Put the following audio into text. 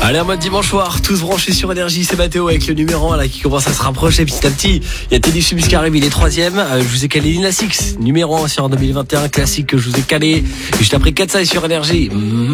Allez, en mode dimanche soir, tous branchés sur Énergie, c'est Mathéo avec le numéro 1 là qui commence à se rapprocher petit à petit. Il y a Teddy Subs qui arrive, il est 3ème. Je vous ai calé Lina Six, numéro 1 sur 2021, classique que je vous ai calé. Juste après 4 sur Énergie.